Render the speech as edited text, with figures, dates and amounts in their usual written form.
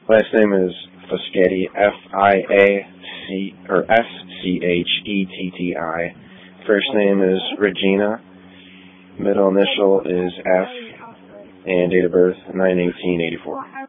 Last name is Fischetti, Fischetti. First name is Regina. Middle initial is F. And date of birth, 9/18/84.